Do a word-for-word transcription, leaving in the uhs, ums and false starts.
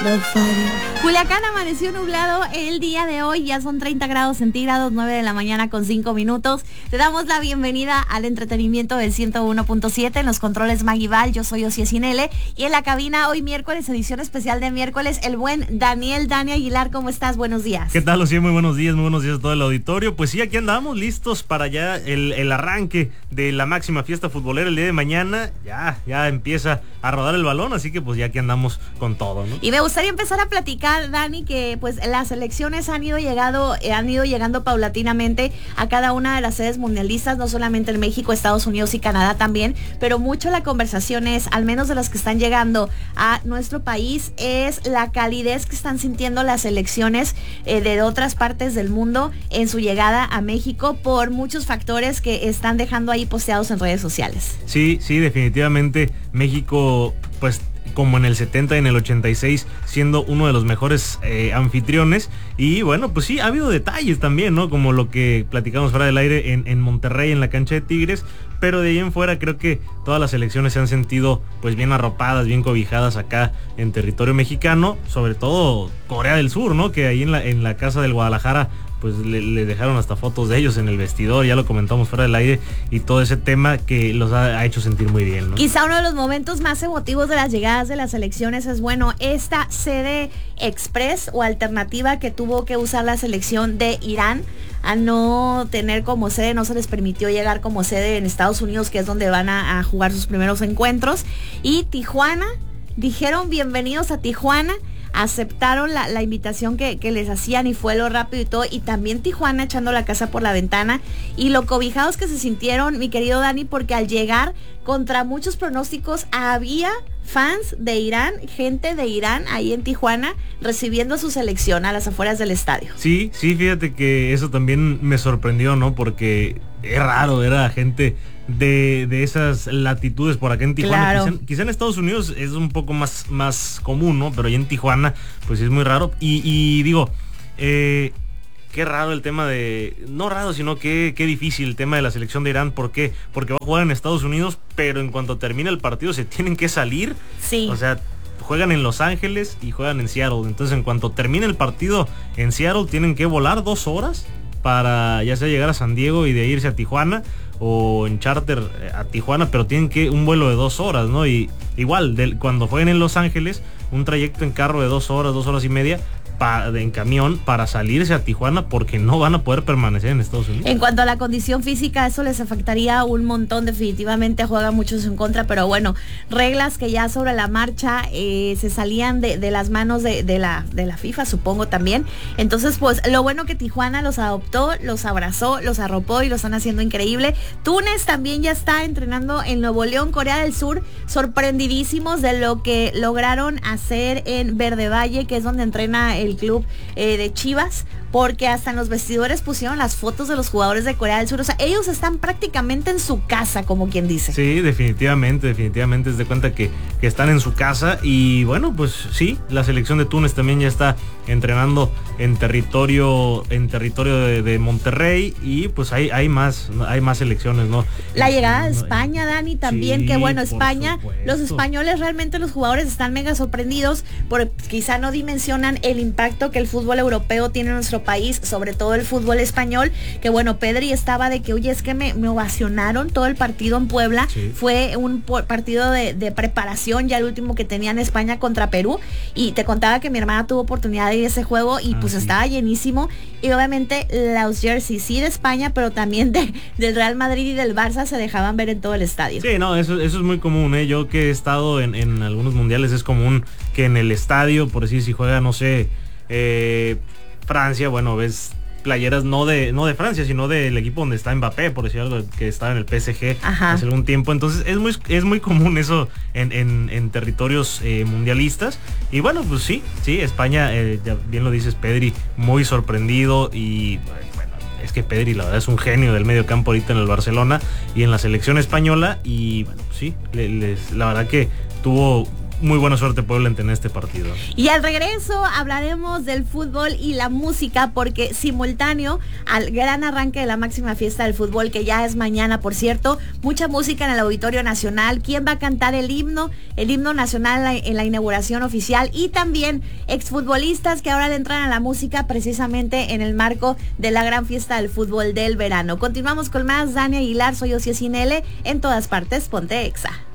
Culiacán amaneció nublado el día de hoy, ya son treinta grados centígrados, nueve de la mañana con cinco minutos. Te damos la bienvenida al entretenimiento del ciento uno punto siete, en los controles Maggie Val, yo soy Ossie Sinele, y en la cabina hoy miércoles, edición especial de miércoles, el buen Daniel Dani Aguilar. ¿Cómo estás? Buenos días. ¿Qué tal, Ossie? Muy buenos días, muy buenos días a todo el auditorio. Pues sí, aquí andamos listos para ya el, el arranque de la máxima fiesta futbolera el día de mañana. Ya, ya empieza a rodar el balón, así que pues ya aquí andamos con todo, ¿no? Y me gustaría empezar a platicar, Dani, que pues las elecciones han ido llegado, eh, han ido llegando paulatinamente a cada una de las sedes mundialistas, no solamente en México, Estados Unidos y Canadá también, pero mucho la conversación es, al menos de las que están llegando a nuestro país, es la calidez que están sintiendo las elecciones eh, de otras partes del mundo en su llegada a México, por muchos factores que están dejando ahí posteados en redes sociales. Sí, sí, definitivamente México, pues como en el setenta y en el ochenta y seis, siendo uno de los mejores eh, anfitriones. Y bueno, pues sí, ha habido detalles también, ¿no? Como lo que platicamos fuera del aire en, en Monterrey, en la cancha de Tigres. Pero de ahí en fuera creo que todas las selecciones se han sentido pues bien arropadas, bien cobijadas acá en territorio mexicano. Sobre todo Corea del Sur, ¿no? Que ahí en la, en la casa del Guadalajara pues le, le dejaron hasta fotos de ellos en el vestidor, ya lo comentamos fuera del aire, y todo ese tema que los ha, ha hecho sentir muy bien, ¿no? Quizá uno de los momentos más emotivos de las llegadas de las elecciones es, bueno, esta sede express o alternativa que tuvo que usar la selección de Irán, a no tener como sede, no se les permitió llegar como sede en Estados Unidos, que es donde van a, a jugar sus primeros encuentros, y Tijuana, dijeron bienvenidos a Tijuana, aceptaron la, la invitación que, que les hacían y fue lo rápido y todo, y también Tijuana echando la casa por la ventana, y lo cobijados que se sintieron, mi querido Dani, porque al llegar, contra muchos pronósticos, había fans de Irán, gente de Irán ahí en Tijuana recibiendo su selección a las afueras del estadio. Sí, sí, fíjate que eso también me sorprendió, ¿no? Porque es raro ver a gente de, de esas latitudes por acá en Tijuana. Claro. Quizá, quizá en Estados Unidos es un poco más, más común, ¿no? Pero ahí en Tijuana pues es muy raro. Y, y digo, eh, qué raro el tema de... No raro, sino que qué difícil el tema de la selección de Irán. ¿Por qué? Porque va a jugar en Estados Unidos, pero en cuanto termine el partido se tienen que salir. Sí. O sea, juegan en Los Ángeles y juegan en Seattle. Entonces, en cuanto termine el partido en Seattle, tienen que volar dos horas para ya sea llegar a San Diego y de irse a Tijuana, o en charter a Tijuana, pero tienen que un vuelo de dos horas, ¿no? Y igual, de, cuando jueguen en Los Ángeles, un trayecto en carro de dos horas, dos horas y media, Pa, en camión para salirse a Tijuana, porque no van a poder permanecer en Estados Unidos. En cuanto a la condición física, eso les afectaría un montón, definitivamente juegan muchos en contra, pero bueno, reglas que ya sobre la marcha eh, se salían de, de las manos de, de, la, de la FIFA, supongo también. Entonces, pues lo bueno que Tijuana los adoptó, los abrazó, los arropó y lo están haciendo increíble. Túnez también ya está entrenando en Nuevo León. Corea del Sur, sorprendidísimos de lo que lograron hacer en Verde Valle, que es donde entrena el club eh, de Chivas, porque hasta en los vestidores pusieron las fotos de los jugadores de Corea del Sur. O sea, ellos están prácticamente en su casa, como quien dice. Sí, definitivamente, definitivamente es de cuenta que, que están en su casa. Y bueno, pues sí, la selección de Túnez también ya está entrenando en territorio en territorio de, de Monterrey, y pues hay, hay más hay más selecciones, ¿no? La llegada de España, Dani, también, sí, que bueno, España, supuesto. Los españoles realmente, los jugadores están mega sorprendidos, porque quizá no dimensionan el impacto que el fútbol europeo tiene en nuestro país, sobre todo el fútbol español, que bueno, Pedri estaba de que, oye, es que me, me ovacionaron todo el partido en Puebla, sí. Fue un partido de, de preparación, ya el último que tenía en España contra Perú, y te contaba que mi hermana tuvo oportunidad de ir a ese juego, y ah, pues sí. Estaba llenísimo, y obviamente los jerseys, sí de España, pero también de, del Real Madrid y del Barça se dejaban ver en todo el estadio. Sí, no, eso, eso es muy común, ¿eh? Yo que he estado en, en algunos mundiales, es común que en el estadio, por decir, si juega, no sé, eh, Francia, bueno, ves playeras no de no de Francia, sino del equipo donde está Mbappé, por decir algo, que estaba en el P S G. Ajá. Hace algún tiempo. Entonces es muy es muy común eso en, en, en territorios eh, mundialistas. Y bueno, pues sí, sí, España, eh, ya bien lo dices, Pedri, muy sorprendido. Y bueno, es que Pedri la verdad es un genio del medio campo ahorita en el Barcelona y en la selección española. Y bueno, sí, le, les, la verdad que tuvo muy buena suerte Puebla en tener este partido. Y al regreso hablaremos del fútbol y la música, porque simultáneo al gran arranque de la máxima fiesta del fútbol, que ya es mañana, por cierto, mucha música en el Auditorio Nacional. ¿Quién va a cantar el himno? El himno nacional en la, en la inauguración oficial, y también exfutbolistas que ahora le entran a la música precisamente en el marco de la gran fiesta del fútbol del verano. Continuamos con más. Dani Aguilar, soy Ociel Cinele, en todas partes, ponte Exa.